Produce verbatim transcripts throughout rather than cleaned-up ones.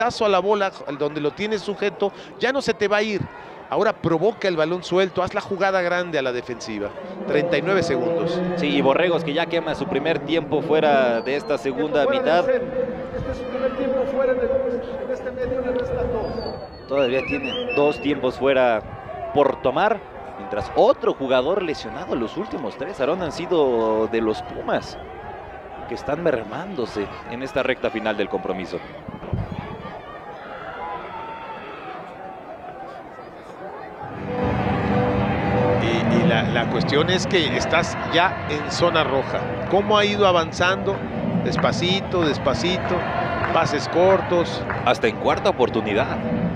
a la bola, donde lo tienes sujeto, ya no se te va a ir. Ahora provoca el balón suelto, haz la jugada grande a la defensiva. treinta y nueve segundos. Sí, y Borregos que ya quema su primer tiempo fuera de esta segunda mitad. Este es su primer tiempo fuera, en este medio le restan dos. Todavía tienen dos tiempos fuera por tomar, mientras otro jugador lesionado, los últimos tres, Aarón, han sido de los Pumas, que están mermándose en esta recta final del compromiso. Y, y la, la cuestión es que estás ya en zona roja. ¿Cómo ha ido avanzando? Despacito, despacito, pases cortos. Hasta en cuarta oportunidad.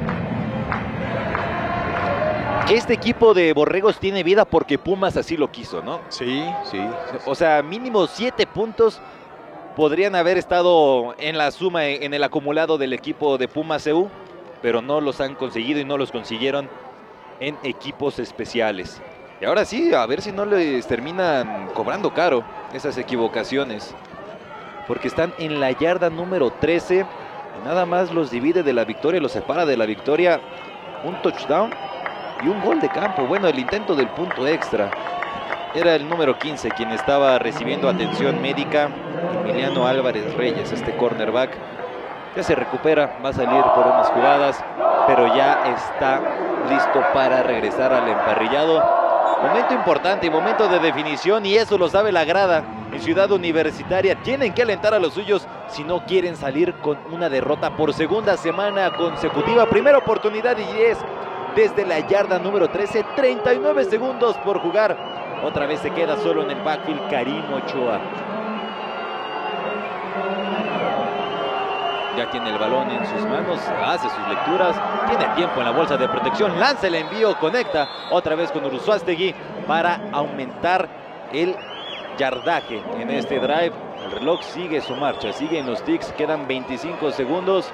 Este equipo de Borregos tiene vida porque Pumas así lo quiso, ¿no? Sí, sí. O sea, mínimo siete puntos podrían haber estado en la suma, en el acumulado del equipo de Pumas C U, pero no los han conseguido y no los consiguieron en equipos especiales. Y ahora sí, a ver si no les terminan cobrando caro esas equivocaciones, porque están en la yarda número trece y nada más los divide de la victoria, los separa de la victoria un touchdown y un gol de campo. Bueno, el intento del punto extra. Era el número quince quien estaba recibiendo atención médica, Emiliano Álvarez Reyes, este cornerback. Ya se recupera, va a salir por unas jugadas, pero ya está listo para regresar al emparrillado. Momento importante y momento de definición, y eso lo sabe la grada en Ciudad Universitaria. Tienen que alentar a los suyos si no quieren salir con una derrota por segunda semana consecutiva. Primera oportunidad y es desde la yarda número trece, treinta y nueve segundos por jugar. Otra vez se queda solo en el backfield Karim Ochoa. Ya tiene el balón en sus manos, hace sus lecturas, tiene tiempo en la bolsa de protección, lanza el envío, conecta otra vez con Uruzuastegui para aumentar el yardaje en este drive. El reloj sigue su marcha, sigue en los ticks, quedan veinticinco segundos.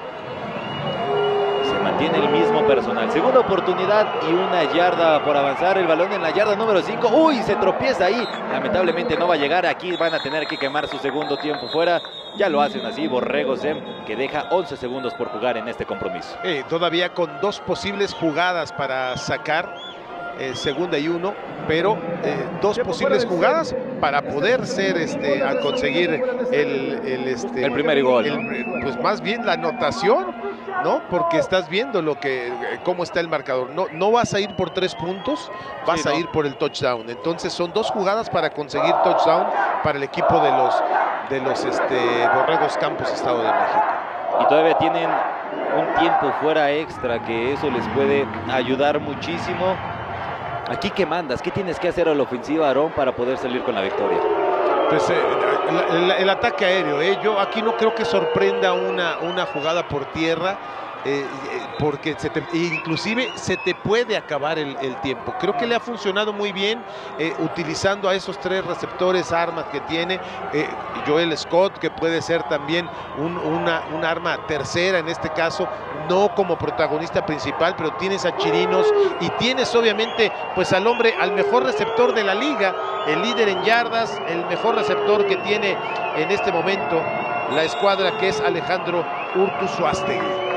Se mantiene el mismo personal. Segunda oportunidad y una yarda por avanzar. El balón en la yarda número cinco. Uy, se tropieza ahí. Lamentablemente no va a llegar. Aquí van a tener que quemar su segundo tiempo fuera. Ya lo hacen así Borregos Em, que deja once segundos por jugar en este compromiso. Eh, todavía con dos posibles jugadas para sacar eh, segunda y uno, pero eh, dos posibles jugadas para poder ser este a conseguir el, el, este, el primer gol. El, pues más bien la anotación, ¿no? Porque estás viendo lo que cómo está el marcador. No, no vas a ir por tres puntos, vas sí, no. a ir por el touchdown. Entonces son dos jugadas para conseguir touchdown para el equipo de los de los este, Borregos Campos, Estado de México. Y todavía tienen un tiempo fuera extra, que eso les puede ayudar muchísimo. Aquí, ¿qué mandas? ¿Qué tienes que hacer a la ofensiva, Aarón, para poder salir con la victoria? Pues eh, el, el, el ataque aéreo, ¿eh? Yo aquí no creo que sorprenda una, una jugada por tierra, eh, porque se te, inclusive se te puede acabar el, el tiempo. Creo que le ha funcionado muy bien eh, utilizando a esos tres receptores, armas que tiene, eh, Joel Scott, que puede ser también un, una, un arma tercera en este caso, no como protagonista principal, pero tienes a Chirinos y tienes obviamente pues al hombre, al mejor receptor de la liga, el líder en yardas, el mejor receptor que tiene en este momento la escuadra, que es Alejandro Uruzuastegui.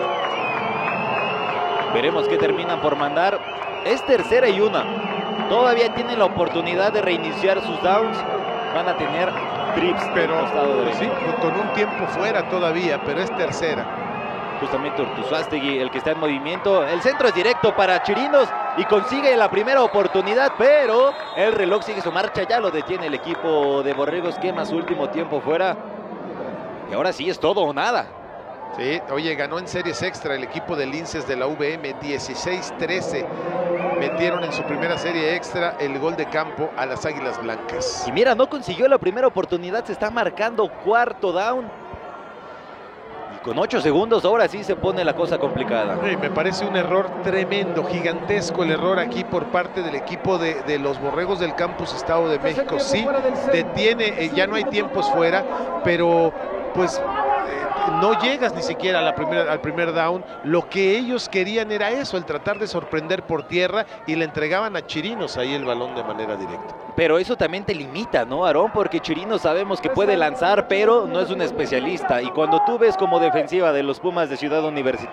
Veremos qué terminan por mandar. Es tercera y una. Todavía tienen la oportunidad de reiniciar sus downs. Van a tener trips, pero sí, con un tiempo fuera todavía, pero es tercera. Justamente Uruzuastegui, el que está en movimiento. El centro es directo para Chirinos y consigue la primera oportunidad, pero el reloj sigue su marcha. Ya lo detiene el equipo de Borregos, quema su último tiempo fuera. Y ahora sí es todo o nada. Sí, oye, ganó en series extra el equipo de Linces de la U V M, dieciséis trece. Metieron en su primera serie extra el gol de campo a las Águilas Blancas. Y mira, no consiguió la primera oportunidad, se está marcando cuarto down. Y con ocho segundos, ahora sí se pone la cosa complicada. Sí, me parece un error tremendo, gigantesco el error aquí por parte del equipo de, de los Borregos del Campus Estado de México. Sí, detiene, eh, ya no hay tiempos fuera, pero pues... no llegas ni siquiera a la primera, al primer down. Lo que ellos querían era eso, el tratar de sorprender por tierra, y le entregaban a Chirinos ahí el balón de manera directa. Pero eso también te limita, ¿no, Aarón? Porque Chirinos sabemos que puede lanzar, pero no es un especialista. Y cuando tú ves como defensiva de los Pumas de Ciudad Universitaria,